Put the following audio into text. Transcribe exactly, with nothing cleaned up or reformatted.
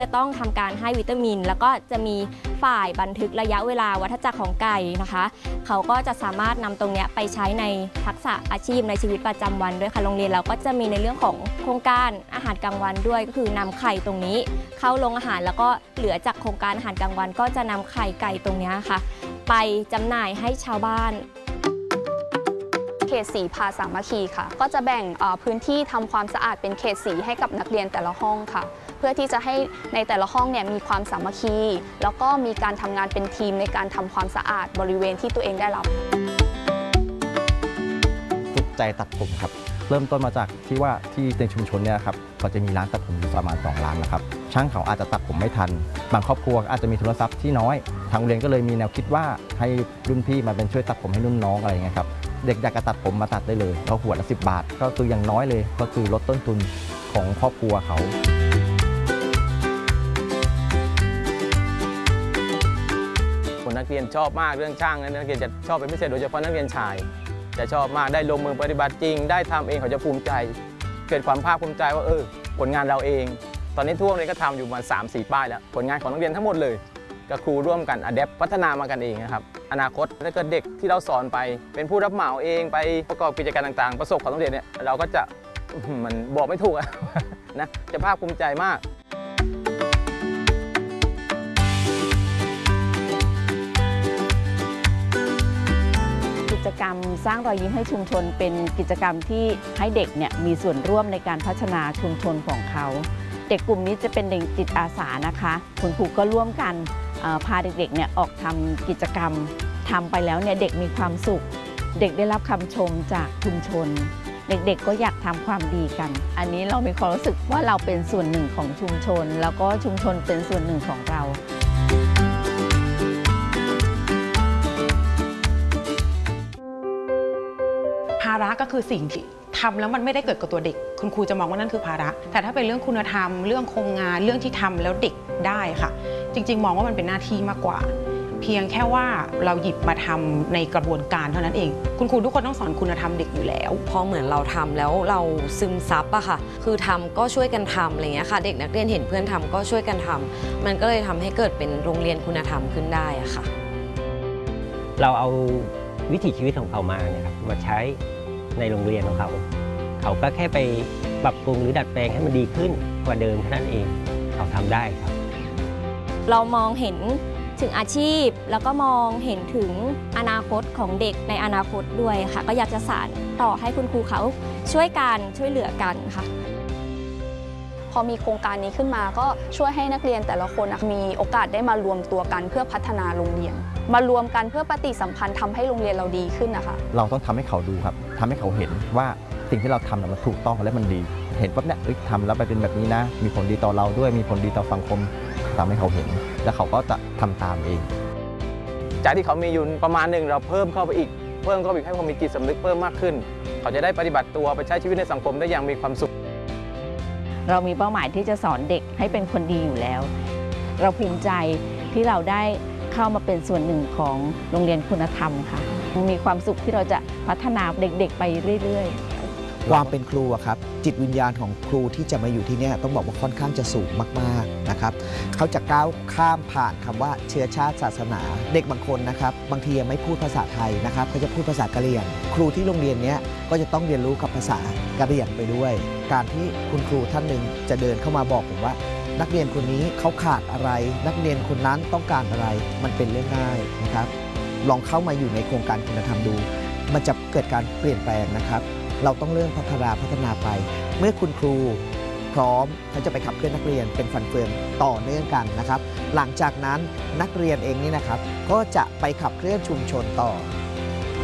จะต้องทำการให้วิตามินแล้วก็จะมีฝ่ายบันทึกระยะเวลาวัฏจักรของไก่นะคะเขาก็จะสามารถนำตรงนี้ไปใช้ในทักษะอาชีพในชีวิตประจำวันด้วยค่ะโรงเรียนเราก็จะมีในเรื่องของโครงการอาหารกลางวันด้วยก็คือนำไข่ตรงนี้เข้าโรงอาหารแล้วก็เหลือจากโครงการอาหารกลางวันก็จะนำไข่ไก่ตรงนี้ค่ะไปจำหน่ายให้ชาวบ้านเขตสีพาสามัคคีค่ะก็จะแบ่งพื้นที่ทำความสะอาดเป็นเขตสีให้กับนักเรียนแต่ละห้องค่ะเพื่อที่จะให้ในแต่ละห้องเนี่ยมีความสามัคคีแล้วก็มีการทำงานเป็นทีมในการทำความสะอาดบริเวณที่ตัวเองได้รับสุขใจตัดผมครับเริ่มต้นมาจากที่ว่าที่ในชุมชนเนี่ยครับก็จะมีร้านตัดผมอยู่ประมาณสองร้านนะครับช่างเขาอาจจะตัดผมไม่ทันบางครอบครัวอาจจะมีทุนทรัพย์ที่น้อยทางโรงเรียนก็เลยมีแนวคิดว่าให้รุ่นพี่มาเป็นช่วยตัดผมให้รุ่นน้องอะไรอย่างเงี้ยครับเด็กอยากจะตัดผมมาตัดได้เลยเราหัวละสิบบาทก็คืออย่างน้อยเลยก็คือลดต้นทุนของครอบครัวเขาคนนักเรียนชอบมากเรื่องช่างนักเรียนจะชอบเป็นพิเศษโดยเฉพาะนักเรียนชายจะชอบมากได้ลงมือปฏิบัติจริงได้ทำเองเขาจะภูมิใจเกิดความภาคภูมิใจว่าเออผลงานเราเองตอนนี้ทั่วเลยก็ทำอยู่มาสามสี่ป้ายแล้วผลงานของนักเรียนทั้งหมดเลยกับครูร่วมกันอะแดปพัฒนามากันเองนะครับอนาคตถ้าเกิดเด็กที่เราสอนไปเป็นผู้รับเหมาเองไปประกอบกิจการต่างๆประสบความสำเร็จเนี่ยเราก็จะมันบอกไม่ถูกนะจะภาคภูมิใจมากกิจกรรมสร้างรอยยิ้มให้ชุมชนเป็นกิจกรรมที่ให้เด็กเนี่ยมีส่วนร่วมในการพัฒนาชุมชนของเขาเด็กกลุ่มนี้จะเป็นเด็กจิตอาสานะคะคุณครูก็ร่วมกันพาเด็กๆเนี่ยออกทำกิจกรรมทำไปแล้วเนี่ยเด็กมีความสุขเด็กได้รับคำชมจากชุมชนเด็กๆก็อยากทำความดีกันอันนี้เรามีความรู้สึกว่าเราเป็นส่วนหนึ่งของชุมชนแล้วก็ชุมชนเป็นส่วนหนึ่งของเราภาระก็คือสิ่งที่ทำแล้วมันไม่ได้เกิดกับตัวเด็กคุณครูจะมองว่านั่นคือภาระแต่ถ้าเป็นเรื่องคุณธรรมเรื่องโครงงานเรื่องที่ทำแล้วเด็กได้ค่ะจริงๆมองว่ามันเป็นหน้าที่มากกว่าเพียงแค่ว่าเราหยิบมาทำในกระบวนการเท่านั้นเองคุณครูทุกคนต้องสอนคุณธรรมเด็กอยู่แล้วพอเหมือนเราทำแล้วเราซึมซับอะค่ะคือทำก็ช่วยกันทำอะไรเงี้ยค่ะเด็กนักเรียนเห็นเพื่อนทำก็ช่วยกันทำมันก็เลยทำให้เกิดเป็นโรงเรียนคุณธรรมขึ้นได้อะค่ะเราเอาวิถีชีวิตของเขามาเนี่ยครับมาใช้ในโรงเรียนของเขาเขาก็แค่ไปปรับปรุงหรือดัดแปลงให้มันดีขึ้นกว่าเดิมเท่านั้นเองเขาทำได้ครับเรามองเห็นถึงอาชีพแล้วก็มองเห็นถึงอนาคตของเด็กในอนาคตด้วยค่ะก็อยากจะสานต่อให้คุณครูเขาช่วยกันช่วยเหลือกันค่ะพอมีโครงการนี้ขึ้นมาก็ช่วยให้นักเรียนแต่ละคนมีโอกาสได้มารวมตัวกันเพื่อพัฒนาโรงเรียนมารวมกันเพื่อปฏิสัมพันธ์ทำให้โรงเรียนเราดีขึ้นนะคะเราต้องทำให้เขาดูครับทำให้เขาเห็นว่าสิ่งที่เราทำมันถูกต้องและมันดีเห็นปั๊บเนี่ยทำแล้วไปเป็นแบบนี้นะมีผลดีต่อเราด้วยมีผลดีต่อสังคมทำให้เขาเห็นแล้วเขาก็จะทำตามเองจากที่เขามีอยู่ประมาณหนึ่งเราเพิ่มเข้าไปอีกเพิ่มเข้าไปอีกให้เขามีจิตสำนึกเพิ่มมากขึ้นเขาจะได้ปฏิบัติตัวไปใช้ชีวิตในสังคมได้อย่างมีความสุขเรามีเป้าหมายที่จะสอนเด็กให้เป็นคนดีอยู่แล้วเราภูมิใจที่เราได้เข้ามาเป็นส่วนหนึ่งของโรงเรียนคุณธรรมค่ะมีความสุขที่เราจะพัฒนาเด็กๆไปเรื่อยๆความเป็นครูอะครับจิตวิญญาณของครูที่จะมาอยู่ที่นี่ต้องบอกว่าค่อนข้างจะสูงมากๆนะครับเขาจะก้าวข้ามผ่านคำว่าเชื้อชาติศาสนาเด็กบางคนนะครับบางทียังไม่พูดภาษาไทยนะครับเขาจะพูดภาษากะเหรี่ยงครูที่โรงเรียนนี้ก็จะต้องเรียนรู้กับภาษากะเหรี่ยงไปด้วยการที่คุณครูท่านหนึ่งจะเดินเข้ามาบอกผมว่านักเรียนคนนี้เขาขาดอะไรนักเรียนคนนั้นต้องการอะไรมันเป็นเรื่องง่ายนะครับลองเข้ามาอยู่ในโครงการคุณธรรมดูมันจะเกิดการเปลี่ยนแปลงนะครับเราต้องเริ่มพัฒนาพัฒนาไปเมื่อคุณครูพร้อมเขาจะไปขับเคลื่อนนักเรียนเป็นฟันเฟืองต่อเนื่องกันนะครับหลังจากนั้นนักเรียนเองนี่นะครับก็จะไปขับเคลื่อนชุมชนต่อ